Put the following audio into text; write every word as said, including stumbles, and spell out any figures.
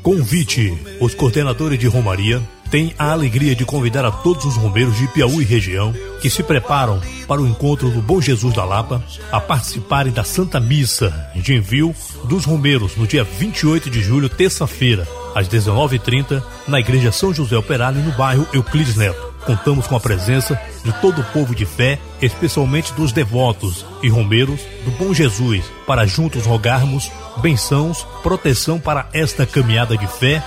Convite. Os coordenadores de Romaria têm a alegria de convidar a todos os romeiros de Piauí e região que se preparam para o encontro do Bom Jesus da Lapa a participarem da Santa Missa de envio dos romeiros no dia vinte e oito de julho, terça-feira, às dezenove e trinta, na Igreja São José Operário, no bairro Euclides Neto. Contamos com a presença de todo o povo de fé, especialmente dos devotos e romeiros do Bom Jesus, para juntos rogarmos bençãos, proteção para esta caminhada de fé